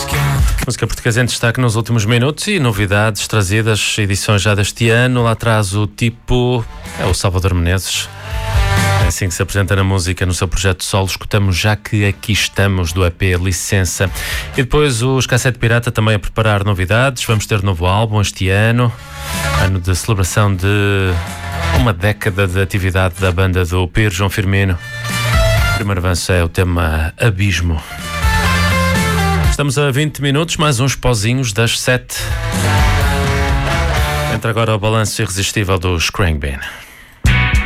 Música portuguesa em destaque nos últimos minutos e novidades trazidas, edições já deste ano. Lá atrás o tipo é o Salvador Menezes. É assim que se apresenta na música no seu projeto solo. Escutamos Já Que Aqui Estamos, do EP Licença. E depois os Cassete Pirata também a preparar novidades. Vamos ter novo álbum este ano de celebração de uma década de atividade da banda do Pires João Firmino. O primeiro avanço é o tema Abismo. Estamos a 20 minutos, mais uns pozinhos das 7. Entra agora o balanço irresistível dos Khruangbin.